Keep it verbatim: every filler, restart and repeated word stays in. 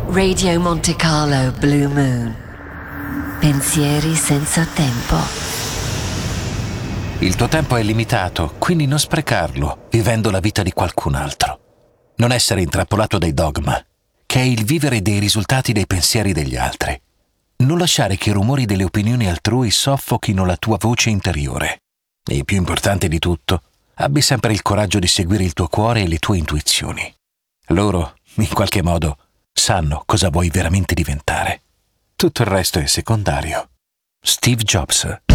Radio Monte Carlo Blue Moon. Pensieri senza tempo. Il tuo tempo è limitato, quindi non sprecarlo vivendo la vita di qualcun altro. Non essere intrappolato dai dogma, che è il vivere dei risultati dei pensieri degli altri. Non lasciare che i rumori delle opinioni altrui soffochino la tua voce interiore. E più importante di tutto, abbi sempre il coraggio di seguire il tuo cuore e le tue intuizioni. Loro, in qualche modo, sanno cosa vuoi veramente diventare. Tutto il resto è secondario. Steve Jobs.